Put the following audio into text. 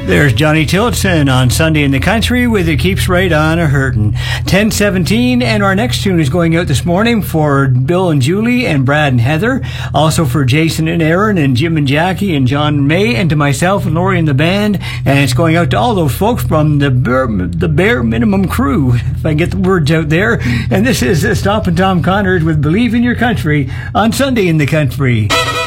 There's Johnny Tillotson on Sunday in the Country with It Keeps Right On a Hurtin'. 10:17, and our next tune is going out this morning for Bill and Julie and Brad and Heather, also for Jason and Aaron and Jim and Jackie and John and May, and to myself and Lori and the band, and it's going out to all those folks from the Bare Minimum Crew, if I get the words out there. And this is Stompin' Tom Connors with Believe in Your Country on Sunday in the Country.